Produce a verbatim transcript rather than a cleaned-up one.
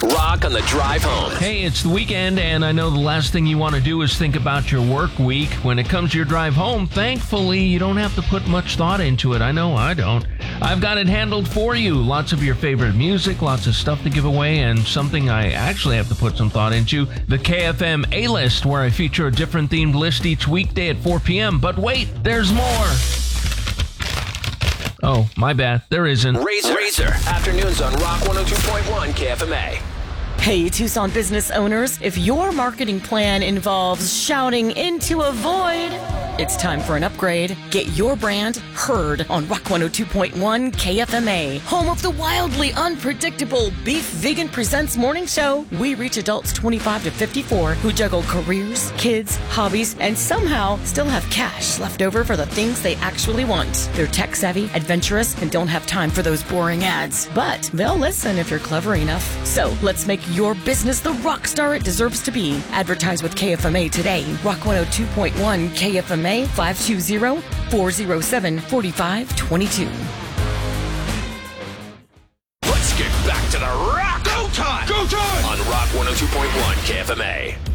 Rock on the drive home. Hey, it's the weekend, and I know the last thing you want to do is think about your work week. When it comes to your drive home, thankfully, you don't have to put much thought into it. I know I don't. I've got it handled for you. Lots of your favorite music, lots of stuff to give away, and something I actually have to put some thought into, the K F M A-List, where I feature a different themed list each weekday at four p.m. But wait, there's more. Oh, my bad. There isn't. Razor. Razor. Afternoons on Rock one oh two point one K F M A. Hey, Tucson business owners, if your marketing plan involves shouting into a void, it's time for an upgrade. Get your brand heard on Rock one oh two point one K F M A, home of the wildly unpredictable Beef Vegan Presents morning show. We reach adults twenty-five to fifty-four who juggle careers, kids, hobbies, and somehow still have cash left over for the things they actually want. They're tech-savvy, adventurous, and don't have time for those boring ads. But they'll listen if you're clever enough. So let's make your business the rock star it deserves to be. Advertise with K F M A today. Rock one oh two point one K F M A, five two zero, four zero seven, four five two two. Let's get back to the rock. Go time! Go time! On Rock one oh two point one K F M A.